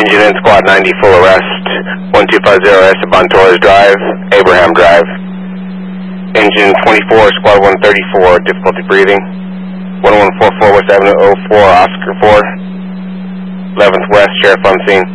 Engine in Squad 90, full arrest. 1250 Esteban Torres Drive, Abraham Drive. Engine 24, Squad 134, difficulty breathing. 1144 West Avenue 04, Oscar 4. 11th West, Sheriff on scene.